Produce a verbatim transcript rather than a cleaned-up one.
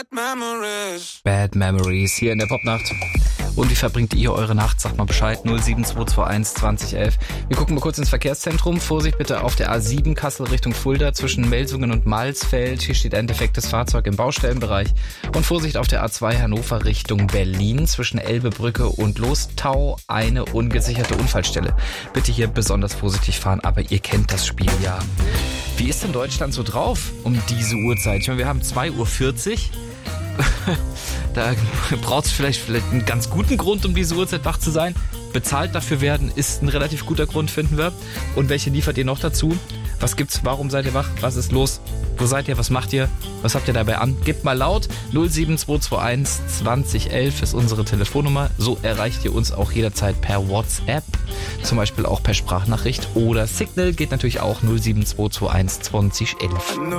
memories. Bad Memories hier in der Popnacht. Und wie verbringt ihr eure Nacht? Sagt mal Bescheid. null sieben zwei zwei eins zwanzig elf. Wir gucken mal kurz ins Verkehrszentrum. Vorsicht bitte auf der A sieben Kassel Richtung Fulda zwischen Melsungen und Malsfeld. Hier steht ein defektes Fahrzeug im Baustellenbereich. Und Vorsicht auf der A zwei Hannover Richtung Berlin zwischen Elbebrücke und Lostau. Eine ungesicherte Unfallstelle. Bitte hier besonders vorsichtig fahren, aber ihr kennt das Spiel ja. Wie ist denn Deutschland so drauf um diese Uhrzeit? Ich meine, wir haben zwei Uhr vierzig. Da braucht es vielleicht, vielleicht einen ganz guten Grund, um diese Uhrzeit wach zu sein. Bezahlt dafür werden ist ein relativ guter Grund, finden wir. Und welche liefert ihr noch dazu? Was gibt's? Warum seid ihr wach? Was ist los? Wo seid ihr? Was macht ihr? Was habt ihr dabei an? Gebt mal laut. null sieben zwei zwei eins zwanzig elf ist unsere Telefonnummer. So erreicht ihr uns auch jederzeit per WhatsApp. Zum Beispiel auch per Sprachnachricht. Oder Signal geht natürlich auch null sieben zwei zwei eins zwanzig elf.